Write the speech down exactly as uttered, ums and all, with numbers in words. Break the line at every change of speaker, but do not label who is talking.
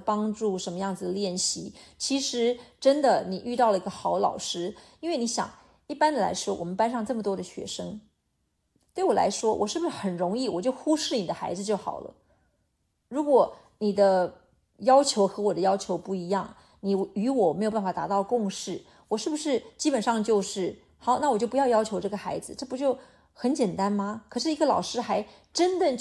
帮助，什么样子的练习。其实真的你遇到了一个好老师，因为你想一般的来说，我们班上这么多的学生，对我来说我是不是很容易我就忽视你的孩子就好了？如果你的要求和我的要求不一样，你与我没有办法达到共识，我是不是基本上就是好，那我就不要要求这个孩子，这不就很简单吗？可是一个老师还真的